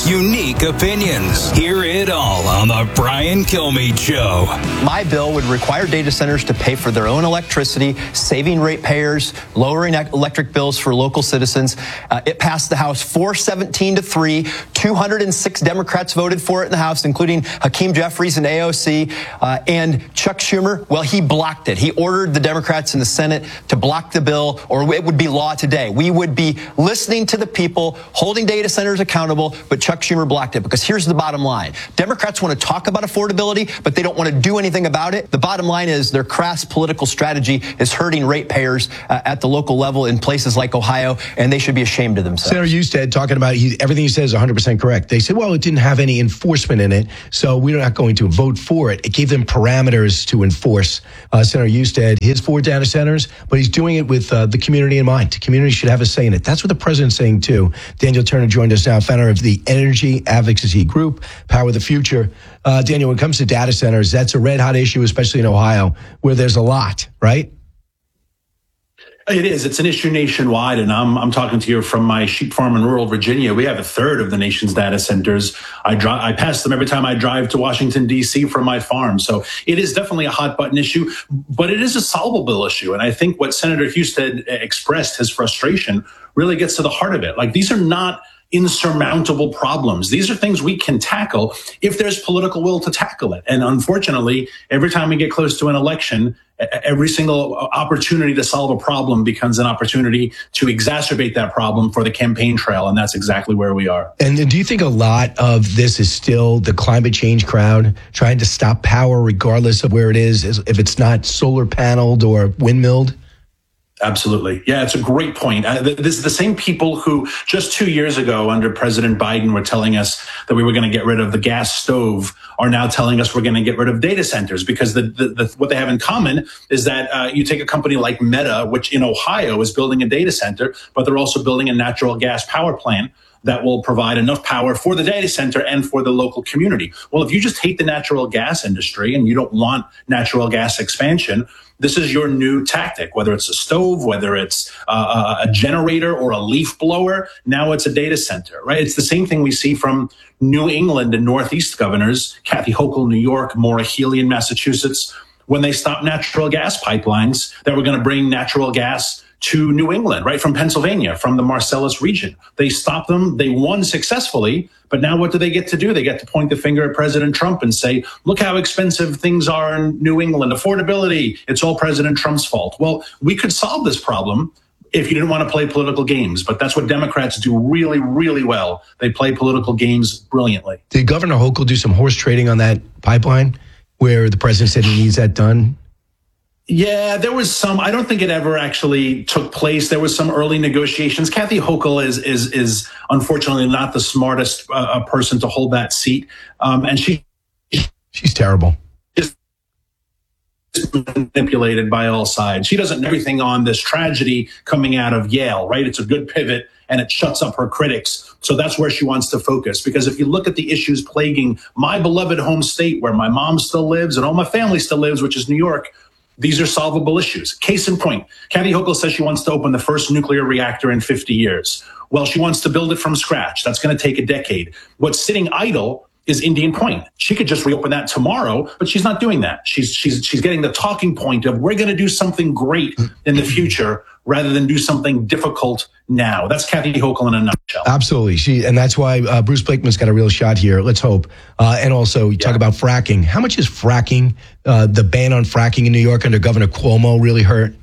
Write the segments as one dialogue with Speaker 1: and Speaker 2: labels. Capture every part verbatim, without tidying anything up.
Speaker 1: unique opinions. Hear it all on the Brian Kilmeade Show.
Speaker 2: My bill would require data centers to pay for their own electricity, saving ratepayers, lowering electric bills for local citizens. Uh, it passed the House four seventeen to three. two hundred six Democrats voted for it in the House, including Hakeem Jeffries and A O C. Uh, and Chuck Schumer, well, he blocked it. He ordered the Democrats in the Senate to block the bill, or it would be law today. We would be listening to the people, holding data centers accountable, but Chuck Schumer blocked it. Because here's the bottom line. Democrats want to talk about affordability, but they don't want to do anything about it. The bottom line is their crass political strategy is hurting ratepayers uh, at the local level in places like Ohio, and they should be ashamed of themselves.
Speaker 3: Senator Husted talking about he, everything he says is one hundred percent correct. They said, well, it didn't have any enforcement in it, so we're not going to vote for it. It gave them parameters to enforce. Uh, Senator Husted, his four data centers, but he's doing it with uh, the community in mind. The community should have a say in it. That's what the president's saying, too. Daniel Turner joined us now, founder of the Energy Advocacy Group, Power the Future. Uh, Daniel, when it comes to data centers, that's a red-hot issue, especially in Ohio, where there's a lot, right?
Speaker 4: It is. It's an issue nationwide, and I'm I'm talking to you from my sheep farm in rural Virginia. We have a third of the nation's data centers. I drive, I pass them every time I drive to Washington, D C from my farm. So it is definitely a hot button issue, but it is a solvable issue. And I think what Senator Husted expressed, his frustration, really gets to the heart of it. Like, these are not insurmountable problems. These are things we can tackle if there's political will to tackle it. And unfortunately, every time we get close to an election, every single opportunity to solve a problem becomes an opportunity to exacerbate that problem for the campaign trail. And that's exactly where we are.
Speaker 3: And do you think a lot of this is still the climate change crowd trying to stop power regardless of where it is, if it's not solar paneled or windmilled?
Speaker 4: Absolutely. Yeah, it's a great point. Uh, this is the same people who just two years ago under President Biden were telling us that we were going to get rid of the gas stove are now telling us we're going to get rid of data centers, because the, the, the what they have in common is that uh, you take a company like Meta, which in Ohio is building a data center, but they're also building a natural gas power plant that will provide enough power for the data center and for the local community. Well, if you just hate the natural gas industry and you don't want natural gas expansion, this is your new tactic, whether it's a stove, whether it's uh, a generator or a leaf blower. Now it's a data center, right? It's the same thing we see from New England and Northeast governors, Kathy Hochul, New York, Maura Healey in Massachusetts, when they stopped natural gas pipelines that were going to bring natural gas to New England, right, from Pennsylvania, from the Marcellus region. They stopped them. They won successfully. But now what do they get to do? They get to point the finger at President Trump and say, look how expensive things are in New England. Affordability, it's all President Trump's fault. Well, we could solve this problem if you didn't want to play political games. But that's what Democrats do really, really well. They play political games brilliantly.
Speaker 3: Did Governor Hochul do some horse trading on that pipeline where the president said he needs that done?
Speaker 4: Yeah, there was some. I don't think it ever actually took place. There was some early negotiations. Kathy Hochul is is is unfortunately not the smartest uh, person to hold that seat, um, and she
Speaker 3: she's terrible.
Speaker 4: Just manipulated by all sides. She doesn't know everything on this tragedy coming out of Yale, right? It's a good pivot, and it shuts up her critics. So that's where she wants to focus. Because if you look at the issues plaguing my beloved home state, where my mom still lives and all my family still lives, which is New York, these are solvable issues. Case in point, Kathy Hochul says she wants to open the first nuclear reactor in fifty years. Well, she wants to build it from scratch. That's going to take a decade. What's sitting idle is Indian Point. She could just reopen that tomorrow, but she's not doing that. She's she's she's getting the talking point of we're going to do something great in the future rather than do something difficult now. That's Kathy Hochul in a nutshell.
Speaker 3: Absolutely. She, and that's why uh, Bruce Blakeman's got a real shot here. Let's hope. Uh, and also, you yeah. talk about fracking. How much is fracking, uh, the ban on fracking in New York under Governor Cuomo really hurt?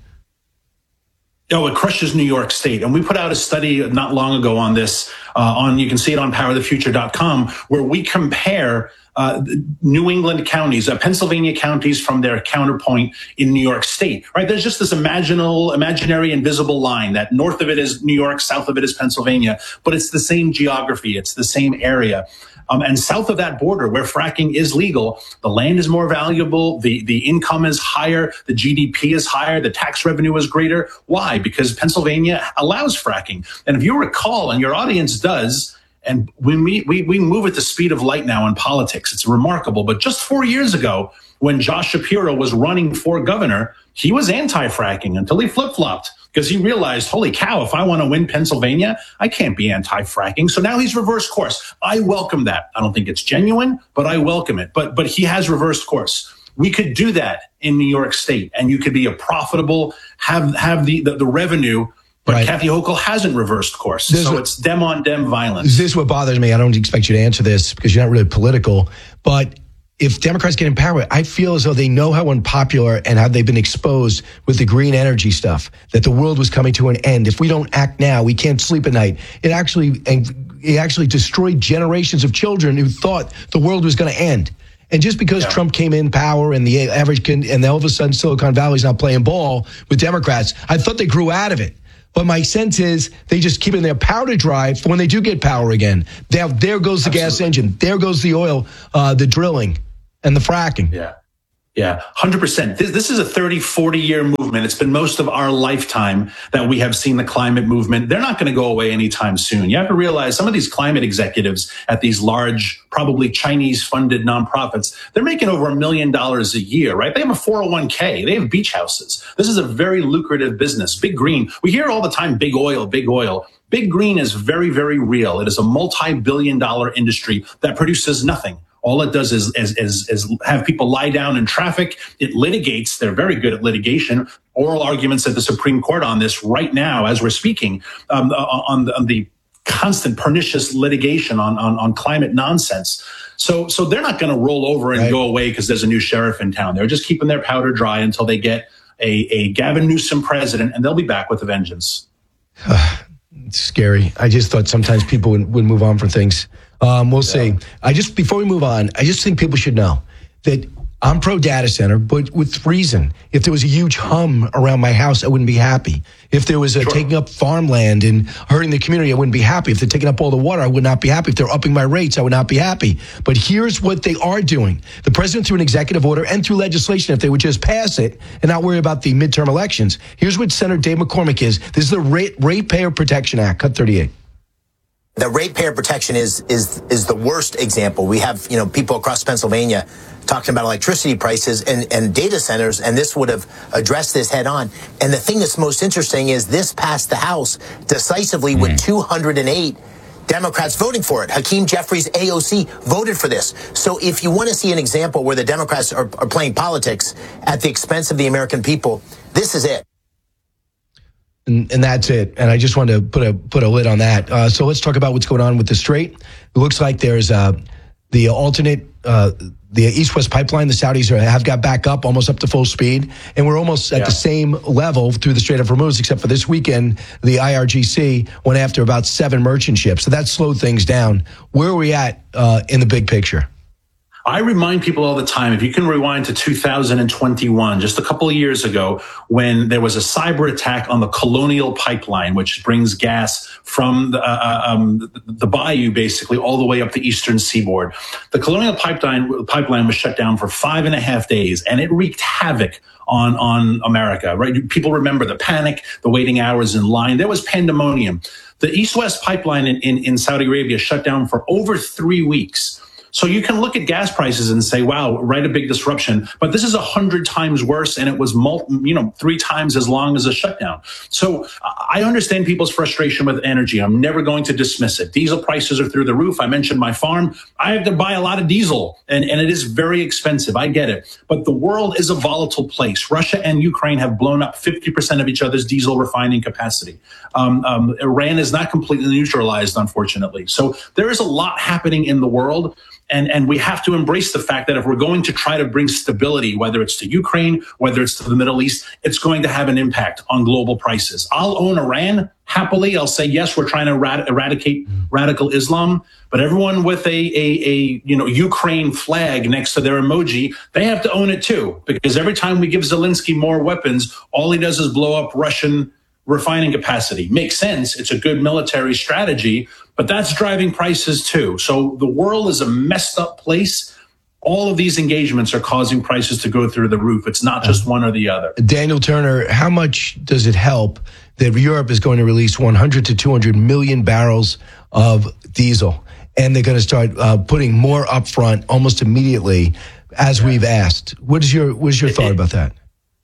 Speaker 4: Oh, it crushes New York State. And we put out a study not long ago on this, uh, on, you can see it on power the future dot com, where we compare uh, New England counties, uh, Pennsylvania counties from their counterpoint in New York State, right? There's just this imaginal, imaginary invisible line that north of it is New York, south of it is Pennsylvania, but it's the same geography. It's the same area. Um, and south of that border, where fracking is legal, the land is more valuable, the, the income is higher, the G D P is higher, the tax revenue is greater. Why? Because Pennsylvania allows fracking. And if you recall, and your audience does, and we, we, we move at the speed of light now in politics. It's remarkable. But just four years ago, when Josh Shapiro was running for governor, he was anti-fracking until he flip-flopped because he realized, holy cow, if I want to win Pennsylvania, I can't be anti-fracking. So now he's reversed course. I welcome that. I don't think it's genuine, but I welcome it. But but he has reversed course. We could do that in New York State, and you could be a profitable, have have the the, the revenue. But right. Kathy Hochul hasn't reversed course. This so what, it's dem on dem violence.
Speaker 3: This is what bothers me. I don't expect you to answer this because you're not really political. But if Democrats get in power, I feel as though they know how unpopular and how they've been exposed with the green energy stuff, that the world was coming to an end. If we don't act now, we can't sleep at night. It actually, it actually destroyed generations of children who thought the world was going to end. And just because yeah. Trump came in power and the average, and then all of a sudden Silicon Valley's not playing ball with Democrats, I thought they grew out of it. But my sense is they just keeping their powder dry for when they do get power again. There, there goes the Absolutely. gas engine. There goes the oil, uh, the drilling, and the fracking.
Speaker 4: Yeah. Yeah, one hundred percent. This, this is a thirty, forty year movement. It's been most of our lifetime that we have seen the climate movement. They're not going to go away anytime soon. You have to realize some of these climate executives at these large, probably Chinese funded nonprofits, they're making over a million dollars a year, right? They have a four oh one k. They have beach houses. This is a very lucrative business. Big Green. We hear all the time, big oil, big oil. Big Green is very, very real. It is a multi-billion dollar industry that produces nothing. All it does is, is, is, is have people lie down in traffic. It litigates. They're very good at litigation. Oral arguments at the Supreme Court on this right now, as we're speaking, um, on, the, on the constant pernicious litigation on, on, on climate nonsense. So, so they're not going to roll over and right. go away because there's a new sheriff in town. They're just keeping their powder dry until they get a, a Gavin Newsom president, and they'll be back with a vengeance.
Speaker 3: It's scary. I just thought sometimes people would, would move on from things. Um, we'll yeah. see. I just, before we move on, I just think people should know that I'm pro data center, but with reason. If there was a huge hum around my house, I wouldn't be happy. If there was a sure. taking up farmland and hurting the community, I wouldn't be happy. If they're taking up all the water, I would not be happy. If they're upping my rates, I would not be happy. But here's what they are doing. The president, through an executive order and through legislation, if they would just pass it and not worry about the midterm elections, here's what Senator Dave McCormick is. This is the Rate, Ratepayer Protection Act, cut thirty-eight.
Speaker 5: The ratepayer protection is is is the worst example. We have, you know, people across Pennsylvania talking about electricity prices and, and data centers, and this would have addressed this head on. And the thing that's most interesting is this passed the House decisively mm. with two hundred eight Democrats voting for it. Hakeem Jeffries, A O C, voted for this. So if you want to see an example where the Democrats are, are playing politics at the expense of the American people, this is it.
Speaker 3: And, and that's it. And I just wanted to put a put a lid on that. Uh, so let's talk about what's going on with the Strait. It looks like there's uh, the alternate, uh, the East-West pipeline. The Saudis are, have got back up, almost up to full speed. And we're almost at yeah. the same level through the Strait of Hormuz, except for this weekend, the I R G C went after about seven merchant ships. So that slowed things down. Where are we at uh, in the big picture?
Speaker 4: I remind people all the time, if you can rewind to two thousand twenty-one, just a couple of years ago, when there was a cyber attack on the Colonial Pipeline, which brings gas from the, uh, um, the bayou, basically, all the way up the eastern seaboard. The Colonial Pipeline, pipeline was shut down for five and a half days, and it wreaked havoc on, on America, right? People remember the panic, the waiting hours in line. There was pandemonium. The East-West Pipeline in, in, in Saudi Arabia shut down for over three weeks. So you can look at gas prices and say, wow, right, a big disruption. But this is a hundred times worse, and it was, multi, you know, three times as long as a shutdown. So I understand people's frustration with energy. I'm never going to dismiss it. Diesel prices are through the roof. I mentioned my farm. I have to buy a lot of diesel, and, and it is very expensive. I get it. But the world is a volatile place. Russia and Ukraine have blown up fifty percent of each other's diesel refining capacity. Um, um, Iran is not completely neutralized, unfortunately. So there is a lot happening in the world. And, and we have to embrace the fact that if we're going to try to bring stability, whether it's to Ukraine, whether it's to the Middle East, it's going to have an impact on global prices. I'll own Iran happily. I'll say, yes, we're trying to erad- eradicate radical Islam. But everyone with a, a, a you know Ukraine flag next to their emoji, they have to own it, too, because every time we give Zelensky more weapons, all he does is blow up Russian refining capacity. Makes sense. It's a good military strategy, but that's driving prices too. So the world is a messed up place. All of these engagements are causing prices to go through the roof. It's not just one or the other.
Speaker 3: Daniel Turner, how much does it help that Europe is going to release one hundred to two hundred million barrels of diesel, and they're going to start uh, putting more upfront almost immediately, as yeah. we've asked? What is your what is your thought it, about that?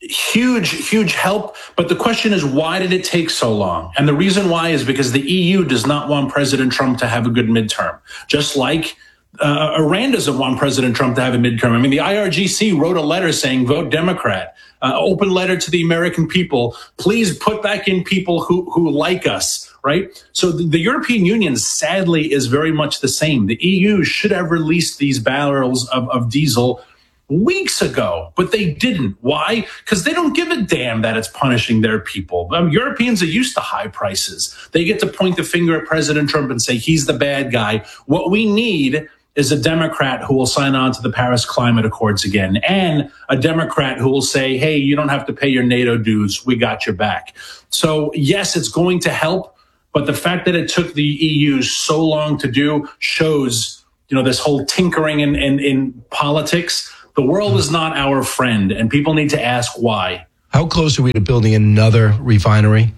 Speaker 4: huge, huge help. But the question is, why did it take so long? And the reason why is because the E U does not want President Trump to have a good midterm, just like uh, Iran doesn't want President Trump to have a midterm. I mean, the I R G C wrote a letter saying, vote Democrat, uh, open letter to the American people. Please put back in people who, who like us, right? So the, the European Union, sadly, is very much the same. The E U should have released these barrels of, of diesel weeks ago, but they didn't. Why? Because they don't give a damn that it's punishing their people. Um, Europeans are used to high prices. They get to point the finger at President Trump and say he's the bad guy. What we need is a Democrat who will sign on to the Paris Climate Accords again, and a Democrat who will say, hey, you don't have to pay your NATO dues. We got your back. So yes, it's going to help, but the fact that it took the E U so long to do shows, you know, this whole tinkering in, in, in politics. The world is not our friend, and people need to ask why.
Speaker 3: How close are we to building another refinery?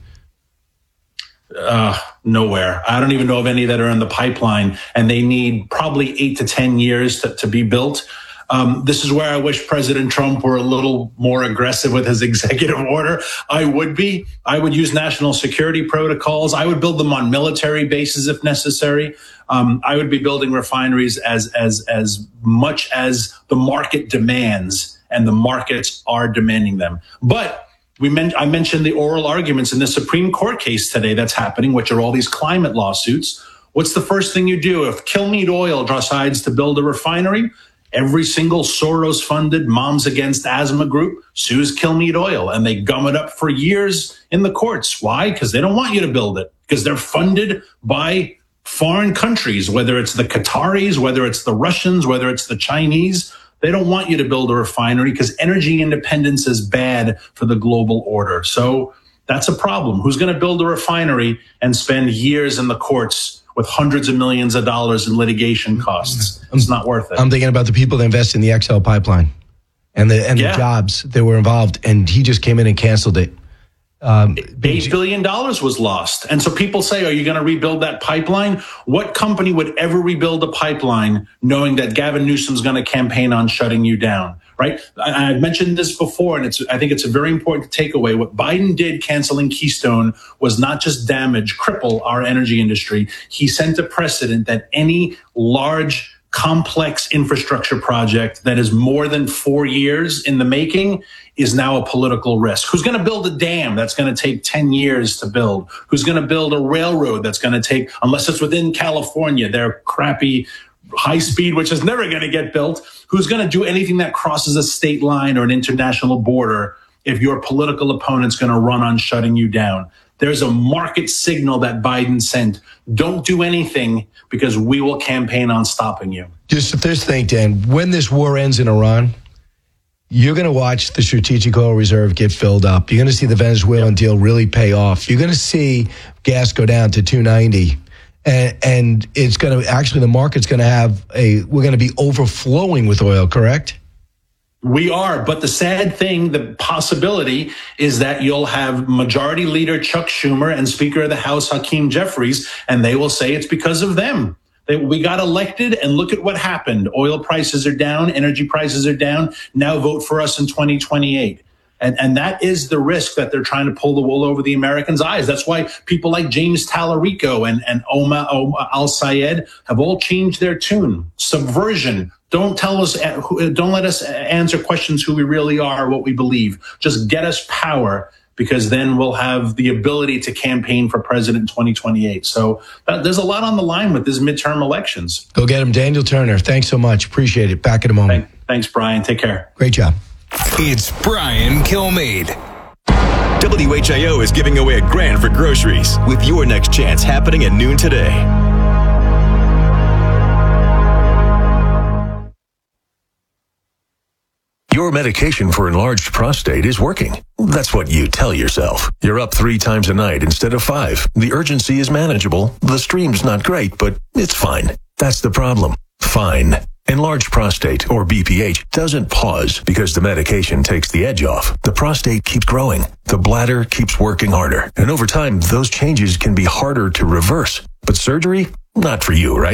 Speaker 4: Uh, nowhere. I don't even know of any that are in the pipeline, and they need probably eight to ten years to, to be built. Um, this is where I wish President Trump were a little more aggressive with his executive order. I would be. I would use national security protocols. I would build them on military bases if necessary. Um, I would be building refineries as as as much as the market demands, and the markets are demanding them. But we men- I mentioned the oral arguments in the Supreme Court case today that's happening, which are all these climate lawsuits. What's the first thing you do if Kilmeade Oil decides to build a refinery? Every single Soros-funded Moms Against Asthma group sues Kilmeade Oil, and they gum it up for years in the courts. Why? Because they don't want you to build it, because they're funded by foreign countries, whether it's the Qataris, whether it's the Russians, whether it's the Chinese. They don't want you to build a refinery because energy independence is bad for the global order. So that's a problem. Who's going to build a refinery and spend years in the courts with hundreds of millions of dollars in litigation costs? It's not worth it.
Speaker 3: I'm thinking about the people that invest in the X L pipeline and the and
Speaker 4: yeah.
Speaker 3: the jobs that were involved, and he just came in and canceled it. Um,
Speaker 4: Eight billion dollars was lost. And so people say, are you going to rebuild that pipeline? What company would ever rebuild a pipeline knowing that Gavin Newsom's going to campaign on shutting you down, right? I, I've mentioned this before, and it's, I think it's a very important takeaway. What Biden did canceling Keystone was not just damage, cripple our energy industry. He sent a precedent that any large, complex infrastructure project that is more than four years in the making is now a political risk. Who's going to build a dam that's going to take ten years to build? Who's going to build a railroad that's going to take, unless it's within California, their crappy high speed, which is never going to get built? Who's going to do anything that crosses a state line or an international border if your political opponent's going to run on shutting you down? There's a market signal that Biden sent. Don't do anything because we will campaign on stopping you.
Speaker 3: Just this thing, Dan, when this war ends in Iran, you're going to watch the Strategic Oil Reserve get filled up. You're going to see the Venezuelan yep. deal really pay off. You're going to see gas go down to two ninety. And, and it's going to, actually, the market's going to have a, we're going to be overflowing with oil, correct?
Speaker 4: We are, but the sad thing, the possibility is that you'll have Majority Leader Chuck Schumer and Speaker of the House Hakeem Jeffries, and they will say it's because of them. They, we got elected, and look at what happened. Oil prices are down, energy prices are down. Now vote for us in twenty twenty-eight. And, and that is the risk that they're trying to pull the wool over the Americans' eyes. That's why people like James Tallarico and, and Omar Al-Sayed have all changed their tune. Subversion. Don't tell us, don't let us answer questions who we really are, what we believe. Just get us power, because then we'll have the ability to campaign for president in twenty twenty-eight. So that, there's a lot on the line with these midterm elections.
Speaker 3: Go get him. Daniel Turner, thanks so much. Appreciate it. Back in a moment.
Speaker 4: Thank, thanks, Brian. Take care.
Speaker 3: Great job.
Speaker 1: It's Brian Kilmeade.
Speaker 6: W H I O is giving away a grand for groceries with your next chance happening at noon today.
Speaker 7: Your medication for enlarged prostate is working. That's what you tell yourself. You're up three times a night instead of five. The urgency is manageable. The stream's not great, but it's fine. That's the problem. Fine. Enlarged prostate, or B P H, doesn't pause because the medication takes the edge off. The prostate keeps growing. The bladder keeps working harder. And over time, those changes can be harder to reverse. But surgery? Not for you, right?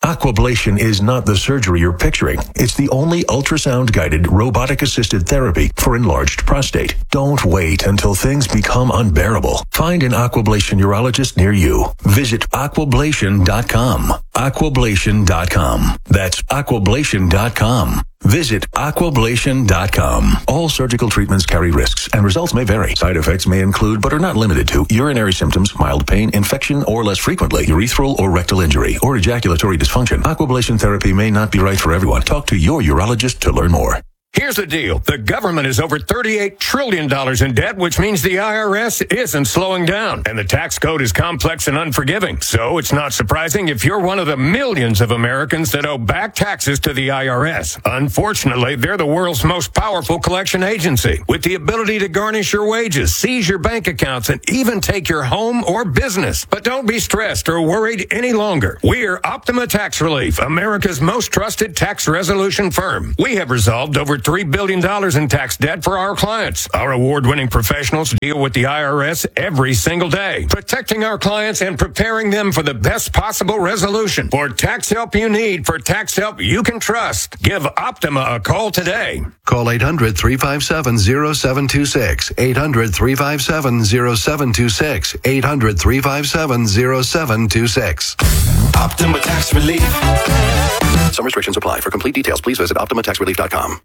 Speaker 7: Aquablation is not the surgery you're picturing. It's the only ultrasound-guided, robotic-assisted therapy for enlarged prostate. Don't wait until things become unbearable. Find an Aquablation urologist near you. Visit aquablation dot com. aquablation dot com. That's aquablation dot com. Visit aquablation dot com. All surgical treatments carry risks, and results may vary. Side effects may include, but are not limited to, urinary symptoms, mild pain, infection, or less frequently, urethral or rectal injury, or ejaculatory dysfunction. Aquablation therapy may not be right for everyone. Talk to your urologist to learn more.
Speaker 8: Here's the deal. The government is over thirty-eight trillion dollars in debt, which means the I R S isn't slowing down. And the tax code is complex and unforgiving. So it's not surprising if you're one of the millions of Americans that owe back taxes to the I R S. Unfortunately, they're the world's most powerful collection agency, with the ability to garnish your wages, seize your bank accounts, and even take your home or business. But don't be stressed or worried any longer. We're Optima Tax Relief, America's most trusted tax resolution firm. We have resolved over three billion dollars in tax debt for our clients. Our award-winning professionals deal with the I R S every single day, protecting our clients and preparing them for the best possible resolution. For tax help you need, for tax help you can trust, give Optima a call today.
Speaker 9: Call eight hundred, three five seven, zero seven two six, eight hundred, three five seven, zero seven two six, eight hundred, three five seven, zero seven two six.
Speaker 6: Optima Tax Relief.
Speaker 9: Some restrictions apply. For complete details, please visit optima tax relief dot com.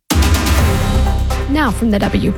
Speaker 10: Now from the W.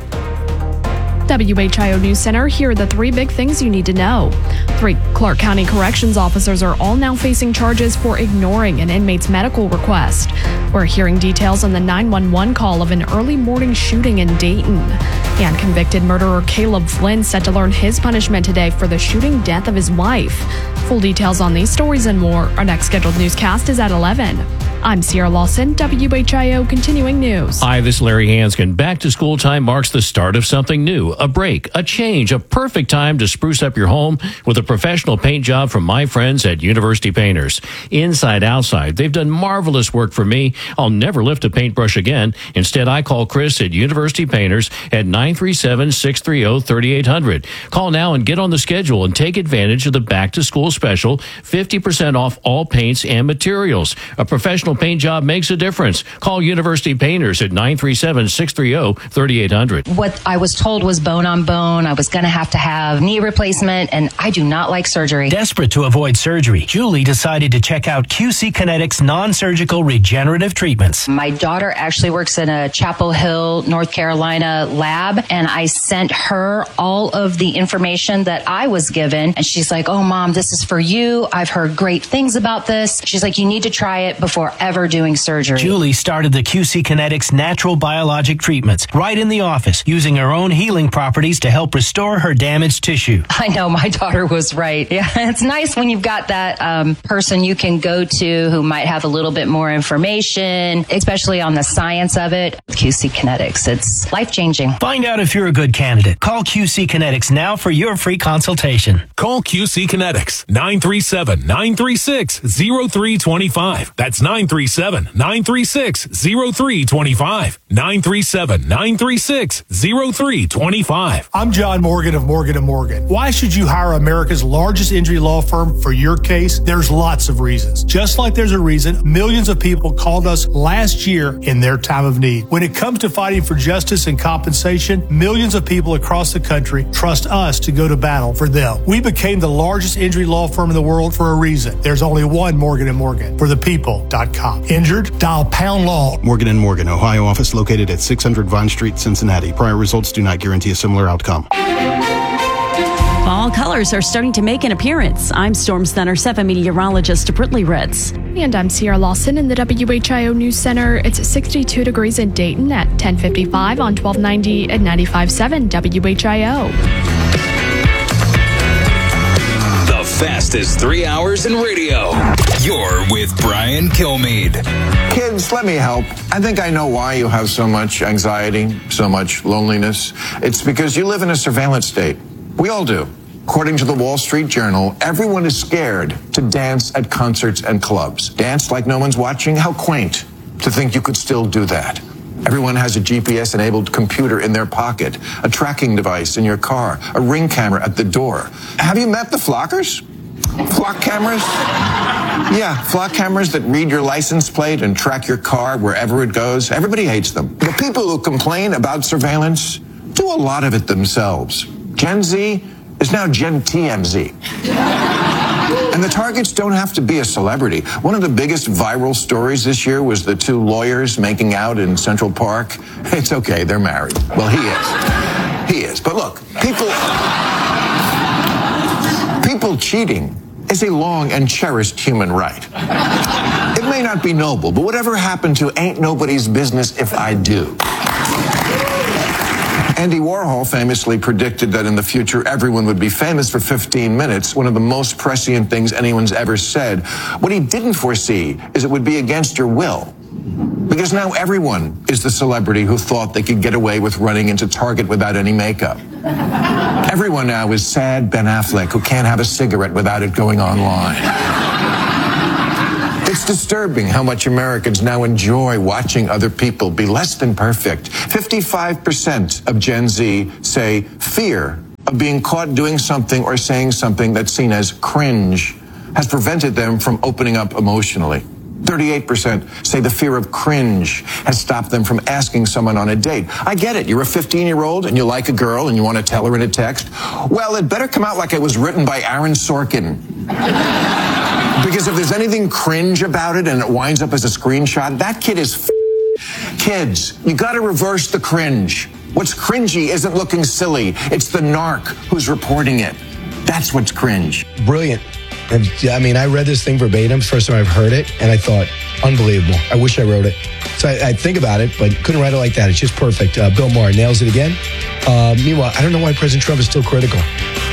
Speaker 10: W H I O News Center, here are the three big things you need to know. Three Clark County corrections officers are all now facing charges for ignoring an inmate's medical request. We're hearing details on the nine one one call of an early morning shooting in Dayton. And convicted murderer Caleb Flynn set to learn his punishment today for the shooting death of his wife. Full details on these stories and more. Our next scheduled newscast is at eleven. I'm Sierra Lawson, W H I O Continuing News.
Speaker 11: Hi, this is Larry Hanskin. Back to school time marks the start of something new, a break, a change, a perfect time to spruce up your home with a professional paint job from my friends at University Painters. Inside, outside, they've done marvelous work for me. I'll never lift a paintbrush again. Instead, I call Chris at University Painters at nine three seven, six three zero, three eight zero zero. Call now and get on the schedule and take advantage of the back to school special, fifty percent off all paints and materials. A professional paint job makes a difference. Call University Painters at nine three seven, six three zero, three eight zero zero.
Speaker 12: What I was told was bone on bone. I was going to have to have knee replacement, and I do not like surgery.
Speaker 13: Desperate to avoid surgery, Julie decided to check out Q C Kinetics non-surgical regenerative treatments.
Speaker 12: My daughter actually works in a Chapel Hill, North Carolina lab, and I sent her all of the information that I was given, and she's like, oh, Mom, this is for you. I've heard great things about this. She's like, you need to try it before ever doing surgery.
Speaker 13: Julie started the Q C Kinetics natural biologic treatments right in the office, using her own healing properties to help restore her damaged tissue.
Speaker 12: I know, my daughter was right. Yeah, it's nice when you've got that um, person you can go to who might have a little bit more information, especially on the science of it. Q C Kinetics, it's life-changing.
Speaker 13: Find out if you're a good candidate. Call Q C Kinetics now for your free consultation.
Speaker 14: Call Q C Kinetics, nine three seven, nine three six, zero three two five. That's nine three seven, nine three six, zero three two five. nine three seven, nine three six, zero three two five.
Speaker 15: I'm John Morgan of Morgan and Morgan. Why should you hire America's largest injury law firm for your case? There's lots of reasons. Just like there's a reason millions of people called us last year in their time of need. When it comes to fighting for justice and compensation, millions of people across the country trust us to go to battle for them. We became the largest injury law firm in the world for a reason. There's only one Morgan and Morgan, for the people dot com. Injured? Dial pound law.
Speaker 16: Morgan and Morgan, Ohio office located at six hundred Vine Street, Cincinnati. Prior results do not guarantee a similar outcome.
Speaker 17: Fall colors are starting to make an appearance. I'm Storm Center seven meteorologist Brittany Ritz.
Speaker 10: And I'm Sierra Lawson in the W H I O News Center. It's sixty-two degrees in Dayton at ten fifty-five on twelve ninety and ninety-five point seven W H I O.
Speaker 1: The fastest three hours in radio. You're with Brian Kilmeade.
Speaker 18: Kids, let me help. I think I know why you have so much anxiety, so much loneliness. It's because you live in a surveillance state. We all do. According to the Wall Street Journal, everyone is scared to dance at concerts and clubs. Dance like no one's watching? How quaint to think you could still do that. Everyone has a G P S-enabled computer in their pocket, a tracking device in your car, a Ring camera at the door. Have you met the Flockers? Flock cameras? Yeah, flock cameras that read your license plate and track your car wherever it goes. Everybody hates them. The people who complain about surveillance do a lot of it themselves. Gen Z is now Gen T M Z. And the targets don't have to be a celebrity. One of the biggest viral stories this year was the two lawyers making out in Central Park. It's okay, they're married. Well, he is. He is. But look, people... People cheating is a long and cherished human right. It may not be noble, but whatever happened to ain't nobody's business if I do. Andy Warhol famously predicted that in the future everyone would be famous for fifteen minutes, one of the most prescient things anyone's ever said. What he didn't foresee is it would be against your will. Because now everyone is the celebrity who thought they could get away with running into Target without any makeup. Everyone now is sad Ben Affleck who can't have a cigarette without it going online. It's disturbing how much Americans now enjoy watching other people be less than perfect. fifty-five percent of Gen Z say fear of being caught doing something or saying something that's seen as cringe has prevented them from opening up emotionally. thirty-eight percent say the fear of cringe has stopped them from asking someone on a date. I get it. You're a fifteen-year-old and you like a girl and you want to tell her in a text. Well, it better come out like it was written by Aaron Sorkin. Because if there's anything cringe about it and it winds up as a screenshot, that kid is f- Kids, you got to reverse the cringe. What's cringy isn't looking silly. It's the narc who's reporting it. That's what's cringe.
Speaker 3: Brilliant. And, I mean, I read this thing verbatim, first time I've heard it, and I thought, unbelievable. I wish I wrote it. So I, I think about it, but couldn't write it like that. It's just perfect. Uh, Bill Maher nails it again. Uh, meanwhile, I don't know why President Trump is still critical.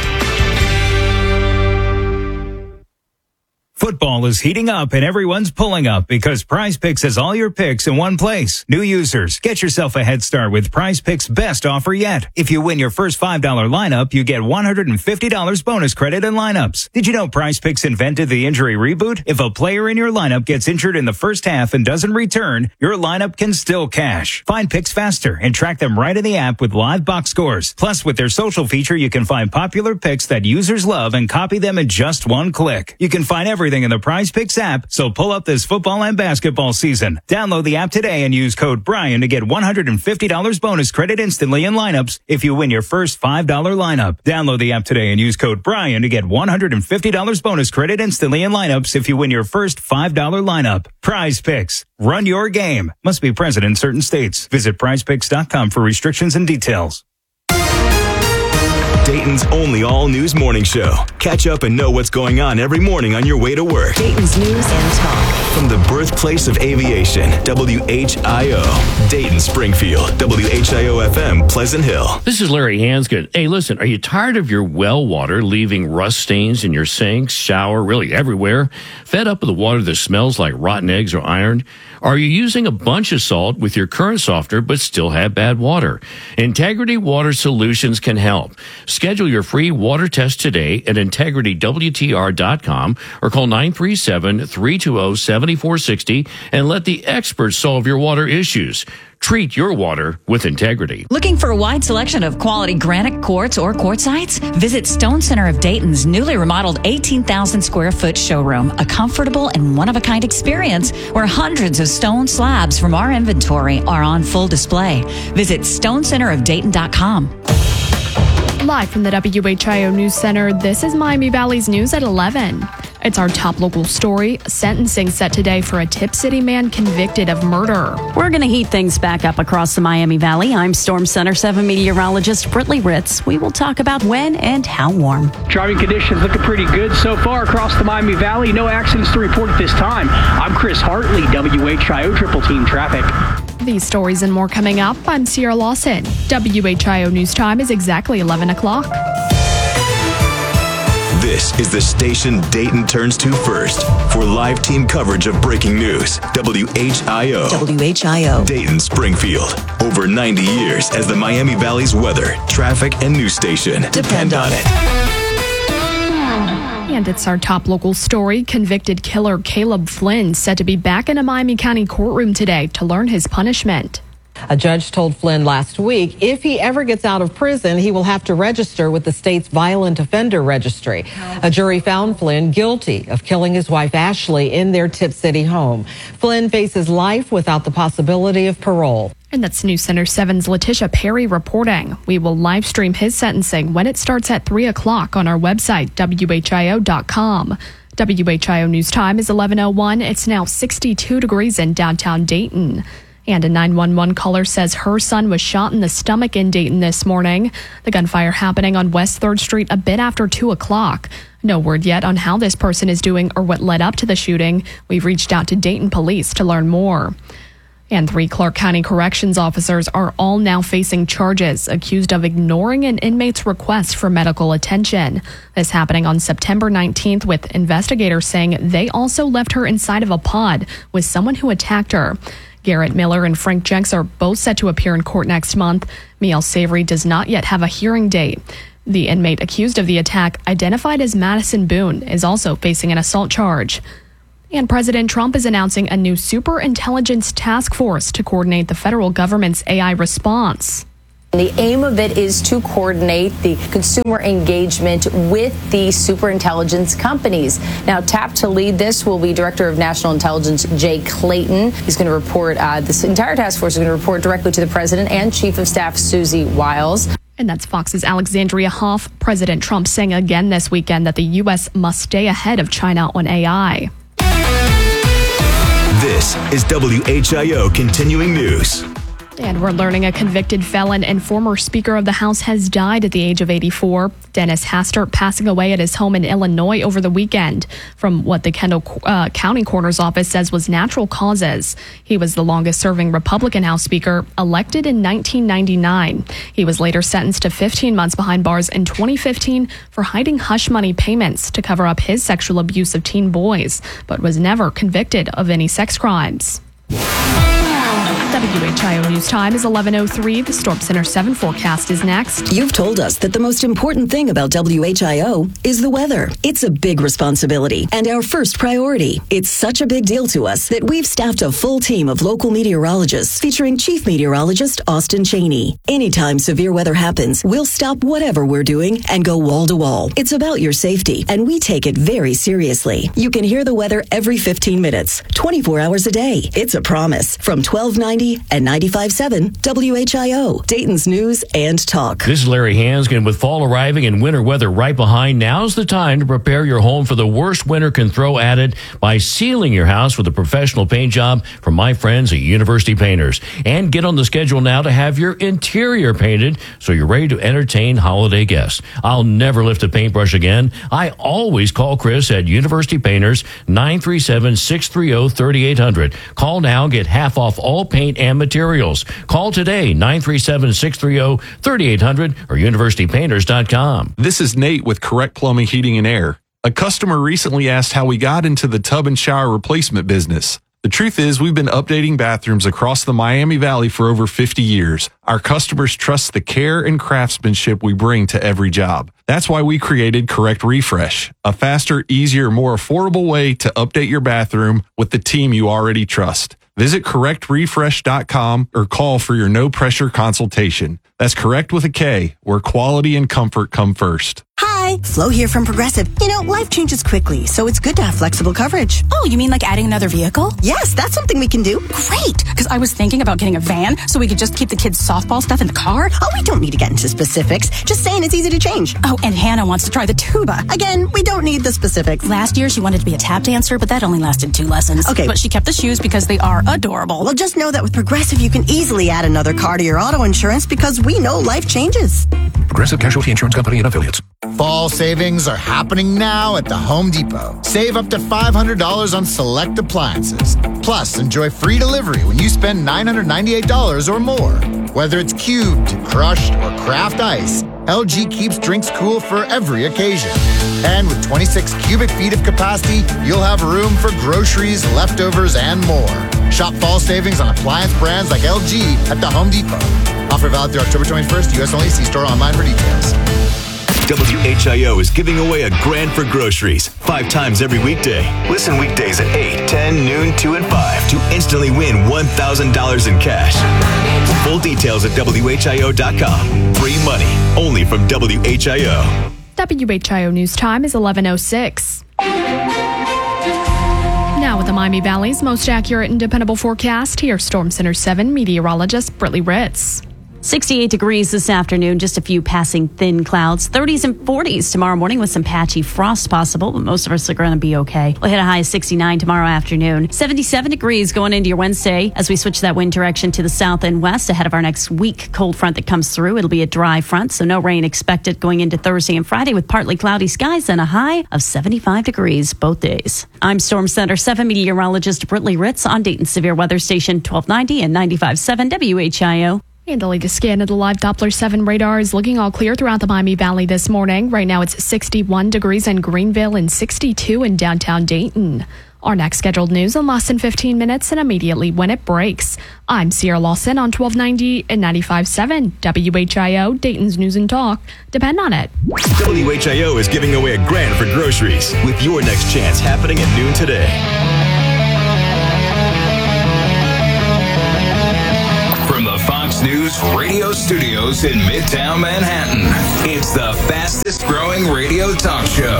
Speaker 19: Football is heating up and everyone's pulling up because Prize Picks has all your picks in one place. New users, get yourself a head start with Prize Picks' best offer yet. If you win your first five dollar lineup, you get one hundred fifty dollars bonus credit in lineups. Did you know Prize Picks invented the injury reboot? If a player in your lineup gets injured in the first half and doesn't return, your lineup can still cash. Find picks faster and track them right in the app with live box scores. Plus, with their social feature, you can find popular picks that users love and copy them in just one click. You can find everything in the Prize Picks app, so pull up this football and basketball season. Download the app today and use code Brian to get one hundred fifty dollars bonus credit instantly in lineups if you win your first five dollar lineup. Download the app today and use code Brian to get one hundred fifty dollars bonus credit instantly in lineups if you win your first five dollar lineup. Prize Picks. Run your game. Must be present in certain states. Visit prize picks dot com for restrictions and details.
Speaker 6: Dayton's only all-news morning show. Catch up and know what's going on every morning on your way to work.
Speaker 20: Dayton's News and Talk.
Speaker 6: From the birthplace of aviation, W H I O. Dayton, Springfield, W H I O F M, Pleasant Hill.
Speaker 11: This is Larry Hanskin. Hey, listen, are you tired of your well water leaving rust stains in your sinks, shower, really everywhere? Fed up with the water that smells like rotten eggs or iron? Are you using a bunch of salt with your current softener but still have bad water? Integrity Water Solutions can help. Schedule your free water test today at integrity w t r dot com or call nine three seven, three two zero, seven four six zero and let the experts solve your water issues. Treat your water with integrity.
Speaker 17: Looking for a wide selection of quality granite quartz or quartzites? Visit Stone Center of Dayton's newly remodeled eighteen thousand square foot showroom, a comfortable and one-of-a-kind experience where hundreds of stone slabs from our inventory are on full display. Visit stone center of dayton dot com.
Speaker 10: Live from the W H I O News Center, this is Miami Valley's News at eleven. It's our top local story. Sentencing set today for a Tip City man convicted of murder.
Speaker 17: We're going to heat things back up across the Miami Valley. I'm Storm Center seven meteorologist Britley Ritz. We will talk about when and how warm.
Speaker 21: Driving conditions looking pretty good so far across the Miami Valley. No accidents to report at this time. I'm Chris Hartley, W H I O Triple Team Traffic.
Speaker 10: These stories and more coming up. I'm Sierra Lawson. W H I O News Time is exactly eleven o'clock.
Speaker 6: This is the station Dayton turns to first for live team coverage of breaking news. W H I O.
Speaker 20: W H I O.
Speaker 6: Dayton, Springfield. Over ninety years as the Miami Valley's weather, traffic, and news station. Depend on it.
Speaker 10: And it's our top local story. Convicted killer Caleb Flynn set to be back in a Miami County courtroom today to learn his punishment.
Speaker 2: A judge told Flynn last week if he ever gets out of prison, he will have to register with the state's violent offender registry. A jury found Flynn guilty of killing his wife Ashley in their Tip City home. Flynn faces life without the possibility of parole.
Speaker 10: And that's News Center seven's Letitia Perry reporting. We will live stream his sentencing when it starts at three o'clock on our website, W H I O dot com. W H I O News Time is eleven oh one. It's now sixty-two degrees in downtown Dayton. And a nine one one caller says her son was shot in the stomach in Dayton this morning. The gunfire happening on West third Street a bit after two o'clock. No word yet on how this person is doing or what led up to the shooting. We've reached out to Dayton police to learn more. And three Clark County corrections officers are all now facing charges accused of ignoring an inmate's request for medical attention. This happening on September nineteenth, with investigators saying they also left her inside of a pod with someone who attacked her. Garrett Miller and Frank Jenks are both set to appear in court next month. Miel Savory does not yet have a hearing date. The inmate accused of the attack, identified as Madison Boone, is also facing an assault charge. And President Trump is announcing a new superintelligence task force to coordinate the federal government's A I response.
Speaker 22: The aim of it is to coordinate the consumer engagement with the superintelligence companies. Now, tapped to lead this will be Director of National Intelligence Jay Clayton. He's going to report, uh, this entire task force is going to report directly to the president and Chief of Staff Susie Wiles.
Speaker 10: And that's Fox's Alexandria Hoff. President Trump saying again this weekend that the U S must stay ahead of China on A I.
Speaker 6: This is W H I O Continuing News.
Speaker 10: And we're learning a convicted felon and former Speaker of the House has died at the age of eighty-four. Dennis Hastert passing away at his home in Illinois over the weekend from what the Kendall uh, County Coroner's Office says was natural causes. He was the longest-serving Republican House Speaker, elected in nineteen ninety-nine. He was later sentenced to fifteen months behind bars in twenty fifteen for hiding hush money payments to cover up his sexual abuse of teen boys, but was never convicted of any sex crimes. W H I O News Time is eleven oh three. The Storm Center seven forecast is next.
Speaker 20: You've told us that the most important thing about W H I O is the weather. It's a big responsibility and our first priority. It's such a big deal to us that we've staffed a full team of local meteorologists featuring Chief Meteorologist Austin Cheney. Anytime severe weather happens, we'll stop whatever we're doing and go wall to wall. It's about your safety, and we take it very seriously. You can hear the weather every fifteen minutes, twenty-four hours a day. It's a promise from twelve ninety and ninety-five point seven W H I O, Dayton's News and Talk.
Speaker 11: This is Larry Hanskin. With fall arriving and winter weather right behind, now's the time to prepare your home for the worst winter can throw at it by sealing your house with a professional paint job from my friends at University Painters. And get on the schedule now to have your interior painted so you're ready to entertain holiday guests. I'll never lift a paintbrush again. I always call Chris at University Painters, nine three seven, six three zero, three eight zero zero. Call now, get half off all paint and materials. Call today, nine three seven, six three zero, three eight zero zero or university painters dot com.
Speaker 23: This is Nate with Correct Plumbing, Heating, and Air. A customer recently asked how we got into the tub and shower replacement business. The truth is, we've been updating bathrooms across the Miami Valley for over fifty years. Our customers trust the care and craftsmanship we bring to every job. That's why we created Correct Refresh, a faster, easier, more affordable way to update your bathroom with the team you already trust. Visit correct refresh dot com or call for your no-pressure consultation. That's Correct with a K, where quality and comfort come first.
Speaker 24: Hi, Flo here from Progressive. You know, life changes quickly, so it's good to have flexible coverage.
Speaker 25: Oh, you mean like adding another vehicle?
Speaker 24: Yes, that's something we can do.
Speaker 25: Great, because I was thinking about getting a van so we could just keep the kids' softball stuff in the car.
Speaker 24: Oh, we don't need to get into specifics. Just saying it's easy to change.
Speaker 25: Oh, and Hannah wants to try the tuba.
Speaker 24: Again, we don't need the specifics.
Speaker 25: Last year, she wanted to be a tap dancer, but that only lasted two lessons.
Speaker 24: Okay.
Speaker 25: But she kept the shoes because they are adorable.
Speaker 24: Well, just know that with Progressive, you can easily add another car to your auto insurance because we know life changes.
Speaker 26: Progressive Casualty Insurance Company and affiliates.
Speaker 27: Fall savings are happening now at the Home Depot. Save up to five hundred dollars on select appliances. Plus, enjoy free delivery when you spend nine hundred ninety-eight dollars or more. Whether it's cubed, crushed, or craft ice, L G keeps drinks cool for every occasion. And with twenty-six cubic feet of capacity, you'll have room for groceries, leftovers, and more. Shop fall savings on appliance brands like L G at the Home Depot. Offer valid through October twenty-first, U S only. See store online for details.
Speaker 6: W H I O is giving away a grand for groceries five times every weekday. Listen weekdays at eight, ten, noon, two, and five to Instant instantly win one thousand dollars in cash. Full details at W H I O dot com. Free money, only from W H I O.
Speaker 10: W H I O News Time is eleven oh six. Now with the Miami Valley's most accurate and dependable forecast, here's Storm Center seven meteorologist Brittany Ritz.
Speaker 4: sixty-eight degrees this afternoon, just a few passing thin clouds. thirties and forties tomorrow morning with some patchy frost possible, but most of us are going to be okay. We'll hit a high of sixty-nine tomorrow afternoon. seventy-seven degrees going into your Wednesday as we switch that wind direction to the south and west ahead of our next weak cold front that comes through. It'll be a dry front, so no rain expected going into Thursday and Friday with partly cloudy skies and a high of seventy-five degrees both days. I'm Storm Center seven meteorologist Brittany Ritz on Dayton's Severe Weather Station twelve ninety and ninety-five point seven W H I O.
Speaker 10: And the latest scan of the live Doppler seven radar is looking all clear throughout the Miami Valley this morning. Right now it's sixty-one degrees in Greenville and sixty-two in downtown Dayton. Our next scheduled news in less than fifteen minutes and immediately when it breaks. I'm Sierra Lawson on twelve ninety and ninety-five point seven W H I O, Dayton's News and Talk. Depend on it.
Speaker 6: W H I O is giving away a grand for groceries with your next chance happening at noon today.
Speaker 1: Fox News radio studios in Midtown Manhattan. It's the fastest growing radio talk show.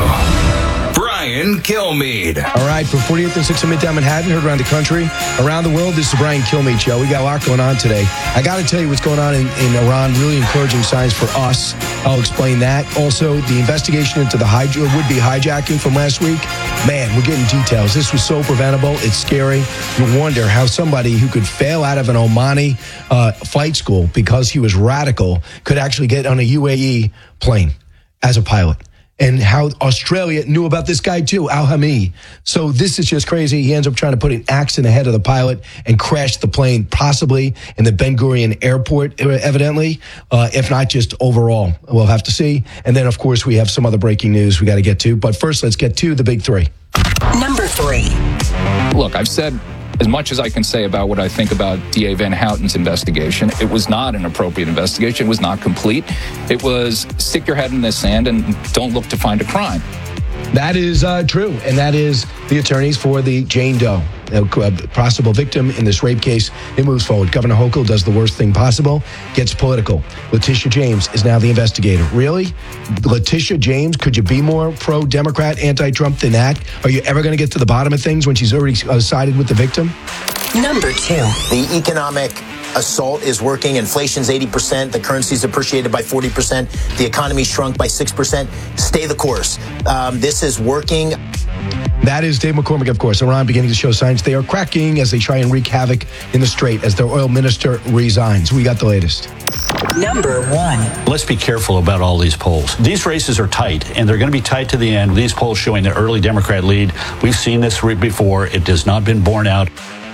Speaker 1: Brian Kilmeade.
Speaker 3: All right, from forty-eighth and sixth in Midtown Manhattan, heard around the country, around the world, this is Brian Kilmeade Show. We got a lot going on today. I got to tell you what's going on in, in Iran, really encouraging signs for us. I'll explain that. Also, the investigation into the hij- would-be hijacking from last week. Man, we're getting details. This was so preventable. It's scary. You wonder how somebody who could fail out of an Omani uh, flight school because he was radical could actually get on a U A E plane as a pilot. And how Australia knew about this guy too, Al-Hami. So this is just crazy. He ends up trying to put an axe in the head of the pilot and crash the plane, possibly in the Ben Gurion airport, evidently, uh, if not just overall. We'll have to see. And then, of course, we have some other breaking news we got to get to. But first, let's get to the big three.
Speaker 24: Number three.
Speaker 5: Look, I've said as much as I can say about what I think about D A Van Houten's investigation. It was not an appropriate investigation. It was not complete. It was stick your head in the sand and don't look to find a crime.
Speaker 3: That is uh, true, and that is the attorneys for the Jane Doe, a possible victim in this rape case. It moves forward. Governor Hochul does the worst thing possible, gets political. Letitia James is now the investigator. Really? Letitia James, could you be more pro-Democrat, anti-Trump than that? Are you ever going to get to the bottom of things when she's already uh, sided with the victim?
Speaker 24: Number two.
Speaker 7: The economic assault is working. Inflation's eighty percent. The currency's appreciated by forty percent. The economy shrunk by six percent. Stay the course. Um, this is working.
Speaker 3: That is Dave McCormick, of course. Iran beginning to show signs they are cracking as they try and wreak havoc in the Strait as their oil minister resigns. We got the latest.
Speaker 24: Number one.
Speaker 8: Let's be careful about all these polls. These races are tight, and they're going to be tight to the end. These polls showing the early Democrat lead. We've seen this before. It has not been borne out.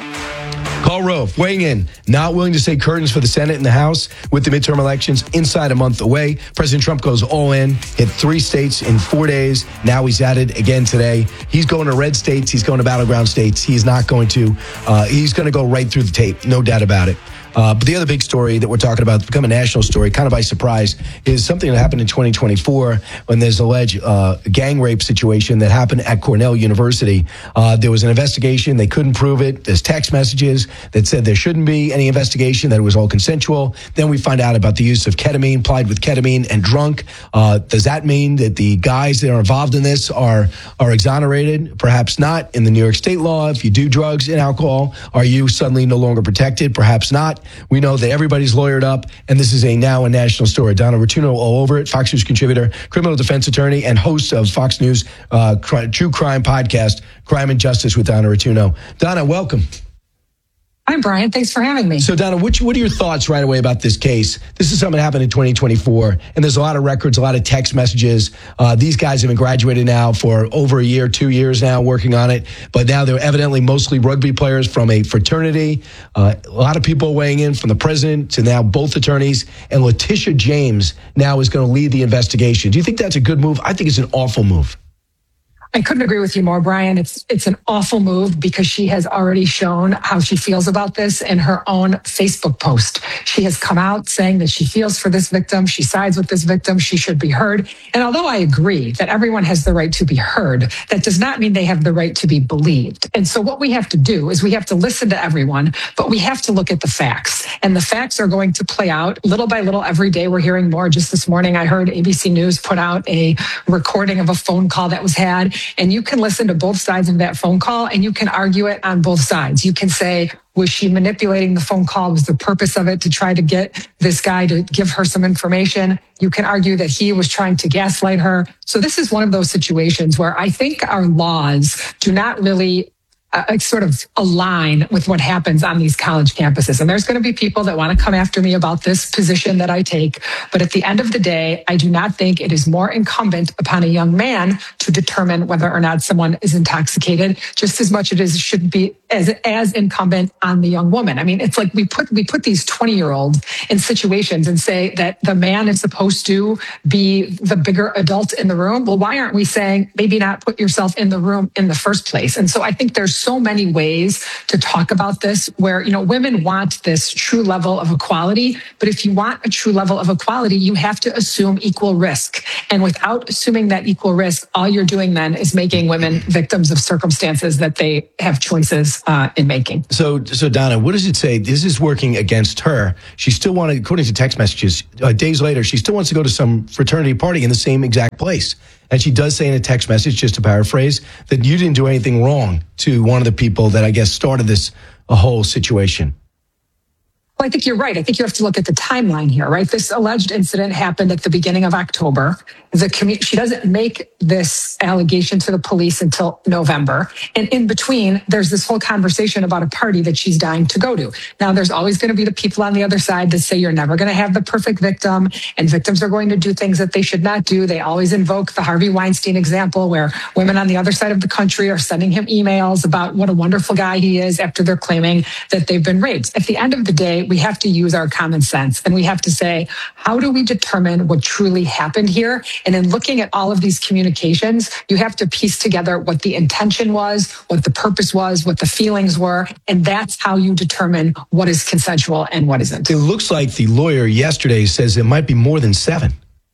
Speaker 3: Karl Rove weighing in, not willing to say curtains for the Senate and the House with the midterm elections inside a month away. President Trump goes all in, hit three states in four days. Now he's at it again today. He's going to red states. He's going to battleground states. He's not going to, uh, he's going to go right through the tape. No doubt about it. Uh, but the other big story that we're talking about, become a national story, kind of by surprise, is something that happened in twenty twenty-four when there's alleged uh, gang rape situation that happened at Cornell University. Uh, there was an investigation. They couldn't prove it. There's text messages that said there shouldn't be any investigation, that it was all consensual. Then we find out about the use of ketamine, plied with ketamine and drunk. Uh, does that mean that the guys that are involved in this are, are exonerated? Perhaps not. In the New York state law, if you do drugs and alcohol, are you suddenly no longer protected? Perhaps not. We know that everybody's lawyered up, and this is a now a national story. Donna Rotuno all over it, Fox News contributor, criminal defense attorney, and host of Fox News uh, cri- True Crime podcast, Crime and Justice with Donna Rotuno. Donna, welcome.
Speaker 9: Hi, Brian. Thanks for having me.
Speaker 3: So, Donna, what, what are your thoughts right away about this case? This is something that happened in twenty twenty-four, and there's a lot of records, a lot of text messages. Uh, these guys have been graduated now for over a year, two years now, working on it. But now they're evidently mostly rugby players from a fraternity. Uh, a lot of people weighing in, from the president to now both attorneys. And Letitia James now is going to lead the investigation. Do you think that's a good move? I think it's an awful move.
Speaker 9: I couldn't agree with you more, Brian. It's it's an awful move because she has already shown how she feels about this in her own Facebook post. She has come out saying that she feels for this victim. She sides with this victim. She should be heard. And although I agree that everyone has the right to be heard, that does not mean they have the right to be believed. And so what we have to do is we have to listen to everyone, but we have to look at the facts. And the facts are going to play out little by little every day. We're hearing more. Just this morning, I heard A B C News put out a recording of a phone call that was had. And you can listen to both sides of that phone call and you can argue it on both sides. You can say, was she manipulating the phone call? Was the purpose of it to try to get this guy to give her some information? You can argue that he was trying to gaslight her. So this is one of those situations where I think our laws do not really Uh, sort of align with what happens on these college campuses. And there's going to be people that want to come after me about this position that I take. But at the end of the day, I do not think it is more incumbent upon a young man to determine whether or not someone is intoxicated, just as much as it should be as, as incumbent on the young woman. I mean, it's like we put, we put these twenty year olds in situations and say that the man is supposed to be the bigger adult in the room. Well, why aren't we saying maybe not put yourself in the room in the first place? And so I think there's so many ways to talk about this where, you know, women want this true level of equality. But if you want a true level of equality, you have to assume equal risk. And without assuming that equal risk, all you're doing then is making women victims of circumstances that they have choices uh, in making.
Speaker 3: So, so Donna, what does it say? This is working against her. She still wanted, according to text messages, uh, days later, she still wants to go to some fraternity party in the same exact place. And she does say in a text message, just to paraphrase, that you didn't do anything wrong to one of the people that I guess started this a whole situation.
Speaker 9: Well, I think you're right. I think you have to look at the timeline here, right? This alleged incident happened at the beginning of October. The commu- she doesn't make this allegation to the police until November. And in between, there's this whole conversation about a party that she's dying to go to. Now, there's always going to be the people on the other side that say you're never going to have the perfect victim, and victims are going to do things that they should not do. They always invoke the Harvey Weinstein example where women on the other side of the country are sending him emails about what a wonderful guy he is after they're claiming that they've been raped. At the end of the day, we have to use our common sense and we have to say, how do we determine what truly happened here? And in looking at all of these communications, you have to piece together what the intention was, what the purpose was, what the feelings were. And that's how you determine what is consensual and what isn't.
Speaker 3: It looks like the lawyer yesterday says it might be more than seven.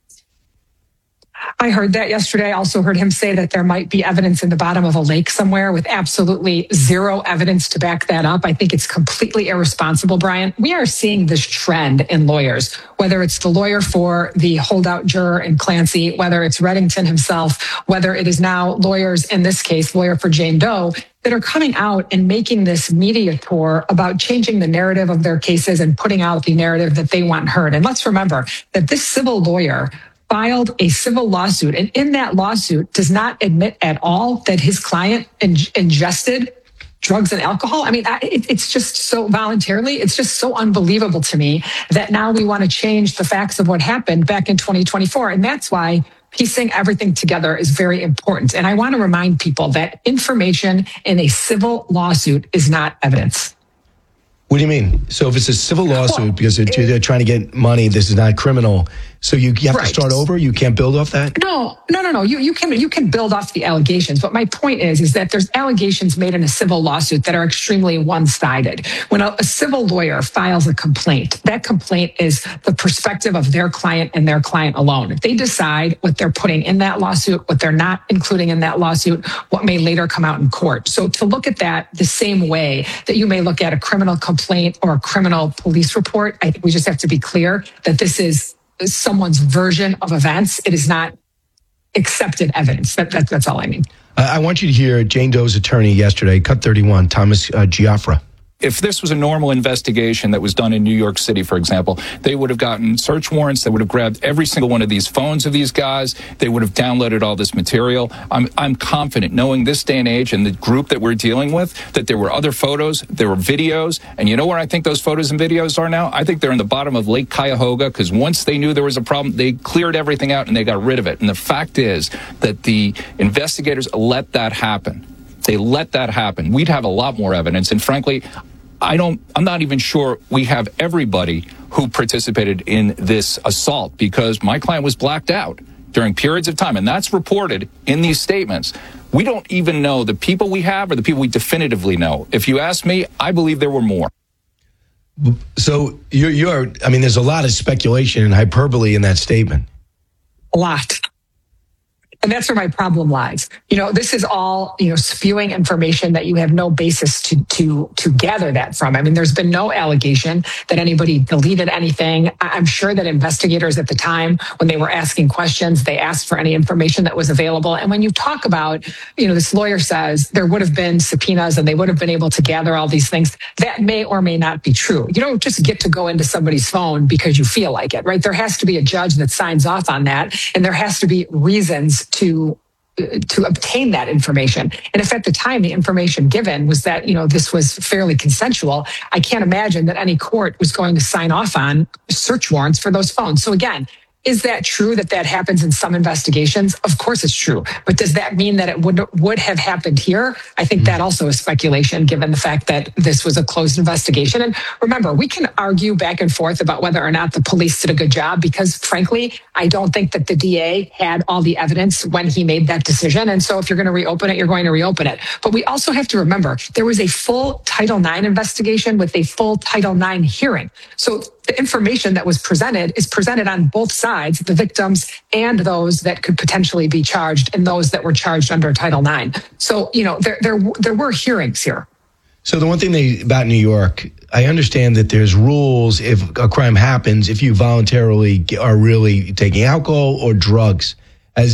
Speaker 9: I heard that yesterday. I also heard him say that there might be evidence in the bottom of a lake somewhere with absolutely zero evidence to back that up. I think it's completely irresponsible, Brian. We are seeing this trend in lawyers, whether it's the lawyer for the holdout juror in Clancy, whether it's Reddington himself, whether it is now lawyers, in this case, lawyer for Jane Doe, that are coming out and making this media tour about changing the narrative of their cases and putting out the narrative that they want heard. And let's remember that this civil lawyer filed a civil lawsuit, and in that lawsuit does not admit at all that his client in- ingested drugs and alcohol. I mean, it, it's just so voluntarily, it's just so unbelievable to me that now we want to change the facts of what happened back in twenty twenty-four. And that's why piecing everything together is very important. And I want to remind people that information in a civil lawsuit is not evidence.
Speaker 3: What do you mean? So if it's a civil lawsuit well, because they're, they're trying to get money, this is not criminal. So you, you have right. to start over? You can't build off that?
Speaker 9: No, no, no, no. You, you can you can build off the allegations. But my point is, is that there's allegations made in a civil lawsuit that are extremely one-sided. When a, a civil lawyer files a complaint, that complaint is the perspective of their client and their client alone. They decide what they're putting in that lawsuit, what they're not including in that lawsuit, what may later come out in court. So to look at that the same way that you may look at a criminal complaint or a criminal police report, I think we just have to be clear that this is someone's version of events. It is not accepted evidence. That, that, that's all I mean.
Speaker 3: Uh, I want you to hear Jane Doe's attorney yesterday, Cut thirty-one, Thomas uh, Giaffra.
Speaker 5: If this was a normal investigation that was done in New York City, for example, they would have gotten search warrants. They would have grabbed every single one of these phones of these guys. They would have downloaded all this material. I'm, I'm confident, knowing this day and age and the group that we're dealing with, that there were other photos, there were videos. And you know where I think those photos and videos are now? I think they're in the bottom of Lake Cuyahoga, because once they knew there was a problem, they cleared everything out and they got rid of it. And the fact is that the investigators let that happen. They let that happen. We'd have a lot more evidence. And frankly, I don't, I'm not even sure we have everybody who participated in this assault, because my client was blacked out during periods of time. And that's reported in these statements. We don't even know the people we have or the people we definitively know. If you ask me, I believe there were more.
Speaker 3: So you're, you're, I mean, there's a lot of speculation and hyperbole in that statement.
Speaker 9: A lot. And that's where my problem lies. You know, this is all, you know, spewing information that you have no basis to to to gather that from. I mean, there's been no allegation that anybody deleted anything. I'm sure that investigators at the time, when they were asking questions, they asked for any information that was available. And when you talk about, you know, this lawyer says there would have been subpoenas and they would have been able to gather all these things, that may or may not be true. You don't just get to go into somebody's phone because you feel like it, right? There has to be a judge that signs off on that, and there has to be reasons to to obtain that information. And if at the time the information given was that, you know, this was fairly consensual, I can't imagine that any court was going to sign off on search warrants for those phones. So again, is that true that that happens in some investigations? Of course it's true. But does that mean that it would would have happened here? I think that also is speculation, given the fact that this was a closed investigation. And remember, we can argue back and forth about whether or not the police did a good job, because frankly, I don't think that the D A had all the evidence when he made that decision. And so if you're going to reopen it, you're going to reopen it. But we also have to remember, there was a full Title nine investigation with a full Title nine hearing. So the information that was presented is presented on both sides, the victims and those that could potentially be charged and those that were charged under Title nine. So, you know, there there there were hearings here.
Speaker 3: So the one thing they, about New York, I understand that there's rules if a crime happens, if you voluntarily are really taking alcohol or drugs.